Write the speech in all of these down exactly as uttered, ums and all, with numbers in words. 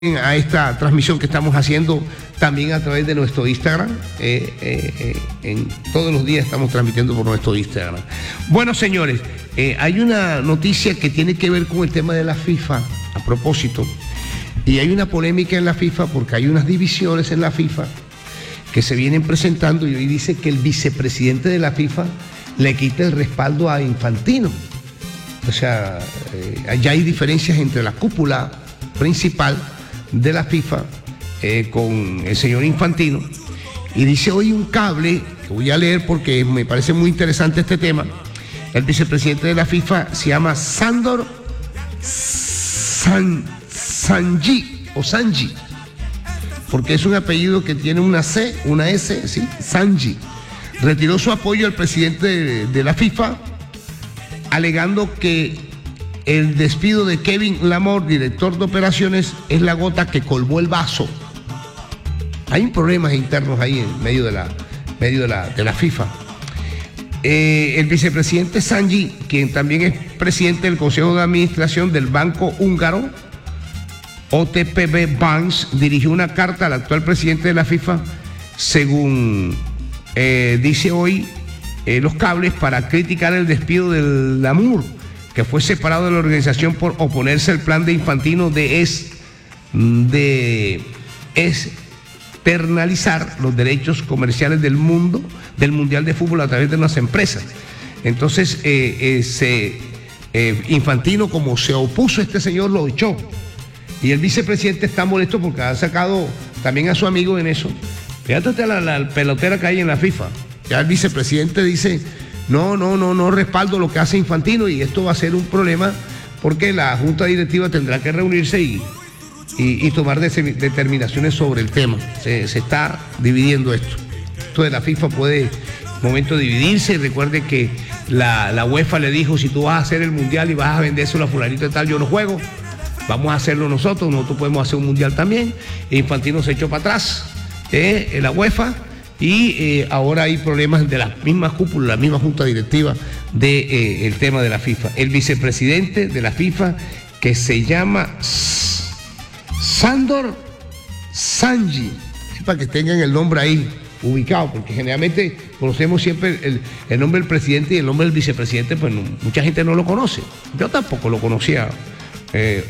a esta transmisión que estamos haciendo también a través de nuestro Instagram. Eh, eh, eh, en todos los días estamos transmitiendo por nuestro Instagram. Bueno, señores, eh, hay una noticia que tiene que ver con el tema de la FIFA, a propósito, y hay una polémica en la FIFA porque hay unas divisiones en la FIFA que se vienen presentando y hoy dice que el vicepresidente de la FIFA le quita el respaldo a Infantino. O sea, eh, ya hay diferencias entre la cúpula principal de la FIFA eh, con el señor Infantino, y dice hoy un cable que voy a leer porque me parece muy interesante este tema. El vicepresidente de la FIFA se llama Sandor San, Sanji o Sanji, porque es un apellido que tiene una C, una S, ¿sí? Sanji. Retiró su apoyo al presidente de, de la FIFA, alegando que el despido de Kevin Lamor, director de operaciones, es la gota que colmó el vaso. Hay problemas internos ahí en medio de la, medio de la, de la FIFA. Eh, el vicepresidente Sanji, quien también es presidente del Consejo de Administración del Banco Húngaro, O T P B Banks, dirigió una carta al actual presidente de la FIFA, según eh, dice hoy eh, los cables, para criticar el despido del Lamor, que fue separado de la organización por oponerse al plan de Infantino de, es, de externalizar los derechos comerciales del mundo, del Mundial de Fútbol a través de unas empresas. Entonces, eh, eh, se, eh, Infantino, como se opuso a este señor, lo echó. Y el vicepresidente está molesto porque ha sacado también a su amigo en eso. Fíjate la, la pelotera que hay en la FIFA. Ya el vicepresidente dice: No, no, no, no respaldo lo que hace Infantino, y esto va a ser un problema porque la junta directiva tendrá que reunirse y, y, y tomar de, determinaciones sobre el tema. Se, se está dividiendo esto. Esto de la FIFA puede, momento, dividirse. Recuerde que la, la UEFA le dijo: si tú vas a hacer el mundial y vas a vendérselo a fulanito y tal, yo no juego. Vamos a hacerlo nosotros, nosotros podemos hacer un mundial también. E Infantino se echó para atrás, eh, la UEFA. Y eh, ahora hay problemas de las mismas cúpulas, la misma junta directiva del de, eh, tema de la FIFA. El vicepresidente de la FIFA, que se llama Sandor Sanji, para que tengan el nombre ahí ubicado, porque generalmente conocemos siempre el, el nombre del presidente y el nombre del vicepresidente, pues no, mucha gente no lo conoce. Yo tampoco lo conocía, eh,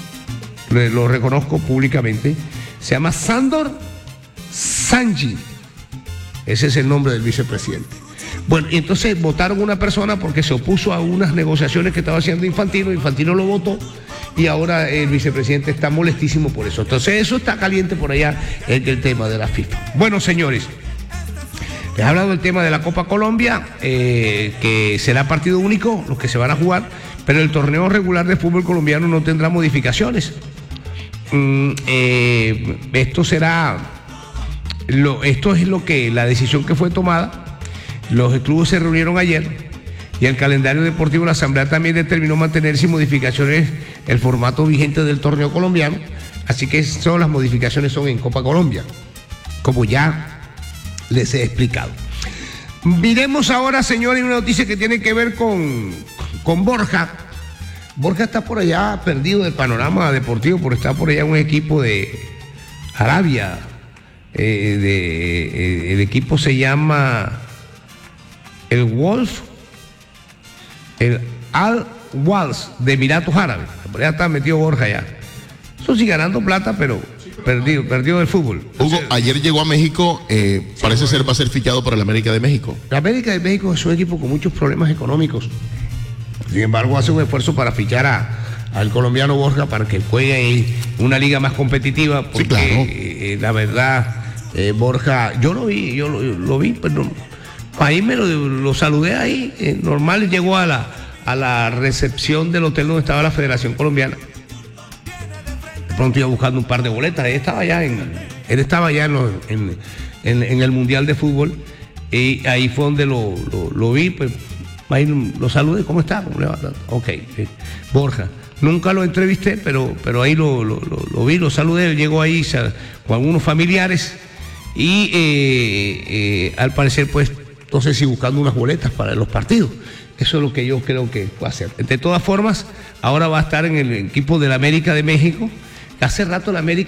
lo reconozco públicamente. Se llama Sandor Sanji. Ese es el nombre del vicepresidente. Bueno, y entonces votaron una persona porque se opuso a unas negociaciones que estaba haciendo Infantino. Infantino lo votó y ahora el vicepresidente está molestísimo por eso. Entonces eso está caliente por allá en el tema de la FIFA. Bueno, señores, les he hablado del tema de la Copa Colombia, eh, que será partido único, los que se van a jugar, pero el torneo regular de fútbol colombiano no tendrá modificaciones. Mm, eh, esto será... Lo, esto es lo que la decisión que fue tomada. Los clubes se reunieron ayer y el calendario deportivo de la Asamblea también determinó mantener sin modificaciones el formato vigente del torneo colombiano. Así que son, las modificaciones son en Copa Colombia, como ya les he explicado. Miremos ahora, señores, una noticia que tiene que ver con, con Borja. Borja está por allá perdido del panorama deportivo, por estar por allá un equipo de Arabia. Eh, de, eh, el equipo se llama el Wolf, el Al Wals de Emiratos Árabes. Ya está metido Borja ya. Eso sí, ganando plata, pero perdido, perdido del fútbol. Hugo, ayer llegó a México, eh, parece ser va a ser fichado para la América de México. La América de México es un equipo con muchos problemas económicos. Sin embargo, hace un esfuerzo para fichar a al colombiano Borja para que juegue en una liga más competitiva, porque sí, claro. eh, la verdad, eh, Borja, yo lo vi, yo lo, lo vi, pero ahí me lo, lo saludé ahí, eh, normal, llegó a la, a la recepción del hotel donde estaba la Federación Colombiana. De pronto iba buscando un par de boletas, él estaba allá en, él estaba allá en, los, en, en, en el Mundial de Fútbol, y ahí fue donde lo, lo, lo vi, pues ahí lo saludé. ¿Cómo está? ¿Cómo le va? Ok, eh, Borja. Nunca lo entrevisté, pero, pero ahí lo, lo, lo, lo vi, lo saludé. Llegó ahí con algunos familiares y eh, eh, al parecer, pues, no sé si buscando unas boletas para los partidos. Eso es lo que yo creo que va a hacer. De todas formas, ahora va a estar en el equipo del América de México, Hace rato la América